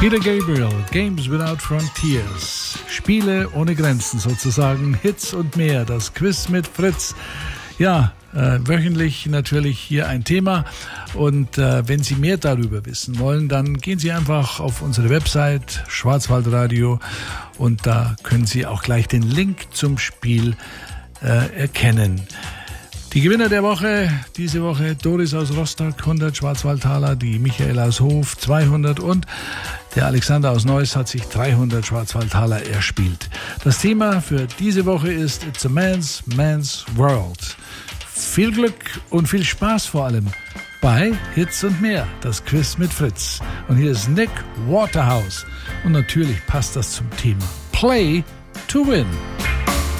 Peter Gabriel, Games Without Frontiers, Spiele ohne Grenzen sozusagen, Hits und mehr, das Quiz mit Fritz. Ja, wöchentlich natürlich hier ein Thema und wenn Sie mehr darüber wissen wollen, dann gehen Sie einfach auf unsere Website Schwarzwaldradio und da können Sie auch gleich den Link zum Spiel erkennen. Die Gewinner der Woche, diese Woche Doris aus Rostock, 100 Schwarzwaldtaler, die Michael aus Hof, 200 und der Alexander aus Neuss hat sich 300 Schwarzwaldtaler erspielt. Das Thema für diese Woche ist It's a Man's World. Viel Glück und viel Spaß vor allem bei Hits und mehr, das Quiz mit Fritz. Und hier ist Nick Waterhouse und natürlich passt das zum Thema Play to Win.